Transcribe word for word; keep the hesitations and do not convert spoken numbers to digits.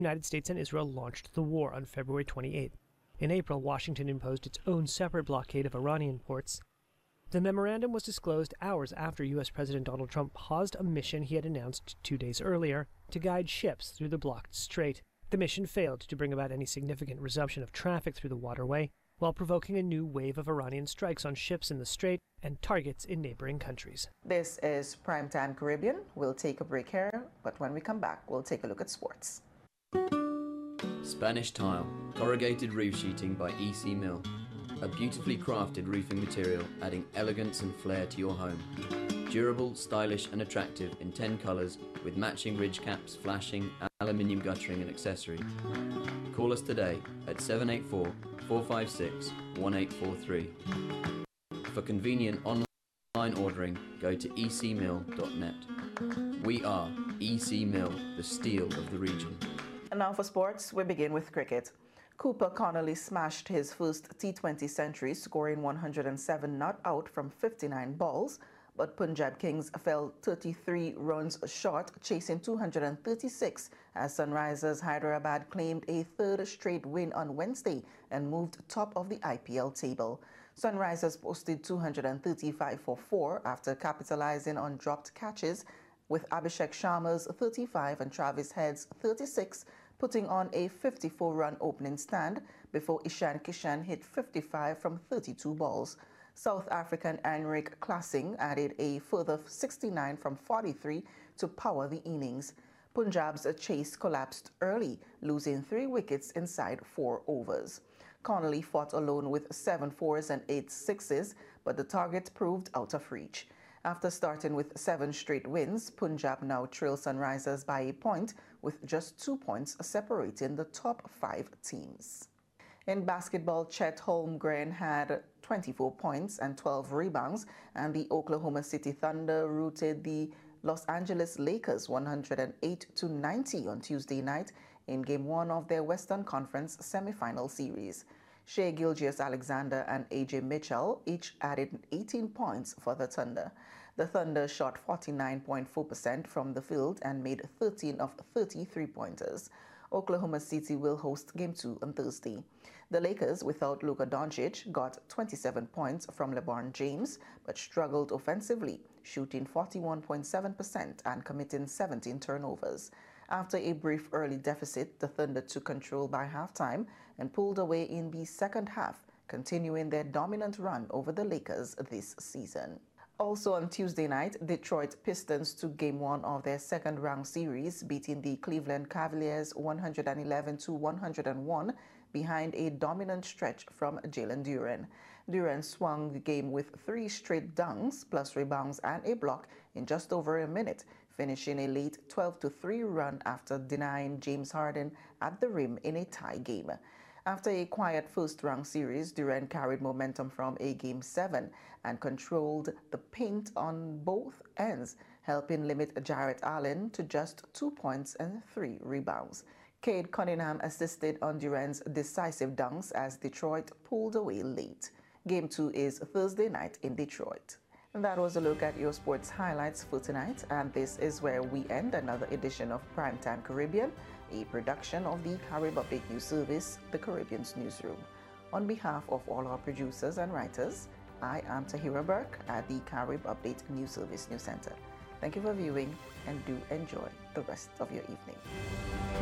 United States and Israel launched the war on February twenty-eighth. In April, Washington imposed its own separate blockade of Iranian ports. The memorandum was disclosed hours after U S President Donald Trump paused a mission he had announced two days earlier to guide ships through the blocked strait. The mission failed to bring about any significant resumption of traffic through the waterway, while provoking a new wave of Iranian strikes on ships in the strait and targets in neighboring countries. This is Primetime Caribbean. We'll take a break here, but when we come back, we'll take a look at sports. Spanish Tile, corrugated roof sheeting by E C Mill. A beautifully crafted roofing material adding elegance and flair to your home. Durable, stylish and attractive in ten colours with matching ridge caps, flashing, aluminium guttering and accessory. Call us today at seven eight four, four five six, one eight four three. For convenient online ordering, go to e c mill dot net. We are E C Mill, the steel of the region. And now for sports, we begin with cricket. Cooper Connolly smashed his first T twenty century, scoring one hundred seven not out from fifty-nine balls, but Punjab Kings fell thirty-three runs short, chasing two hundred thirty-six, as Sunrisers Hyderabad claimed a third straight win on Wednesday and moved top of the I P L table. Sunrisers posted two hundred thirty-five for four after capitalizing on dropped catches, with Abhishek Sharma's thirty-five and Travis Head's thirty-six putting on a fifty-four run opening stand before Ishan Kishan hit fifty-five from thirty-two balls. South African Henrik Klassing added a further sixty-nine from forty-three to power the innings. Punjab's chase collapsed early, losing three wickets inside four overs. Connolly fought alone with seven fours and eight sixes, but the target proved out of reach. After starting with seven straight wins, Punjab now trail Sunrisers by a point, with just two points separating the top five teams. In basketball, Chet Holmgren had twenty-four points and twelve rebounds, and the Oklahoma City Thunder routed the Los Angeles Lakers one hundred eight to ninety on Tuesday night in Game one of their Western Conference semifinal series. Shai Gilgeous-Alexander and A J Mitchell each added eighteen points for the Thunder. The Thunder shot forty-nine point four percent from the field and made thirteen of thirty three-pointers. Oklahoma City will host Game two on Thursday. The Lakers, without Luka Doncic, got twenty-seven points from LeBron James, but struggled offensively, shooting forty-one point seven percent and committing seventeen turnovers. After a brief early deficit, the Thunder took control by halftime and pulled away in the second half, continuing their dominant run over the Lakers this season. Also on Tuesday night, Detroit Pistons took Game one of their second-round series, beating the Cleveland Cavaliers one hundred eleven to one hundred one behind a dominant stretch from Jalen Duren. Duren swung the game with three straight dunks, plus rebounds and a block in just over a minute, finishing a late twelve to three run after denying James Harden at the rim in a tie game. After a quiet first-round series, Duren carried momentum from a Game seven and controlled the paint on both ends, helping limit Jarrett Allen to just two points and three rebounds. Cade Cunningham assisted on Duren's decisive dunks as Detroit pulled away late. Game two is Thursday night in Detroit. And that was a look at your sports highlights for tonight, and this is where we end another edition of Primetime Caribbean, a production of the Carib Update News Service, the Caribbean's newsroom. On behalf of all our producers and writers, I am Tahira Burke at the Carib Update News Service News Center. Thank you for viewing, and do enjoy the rest of your evening.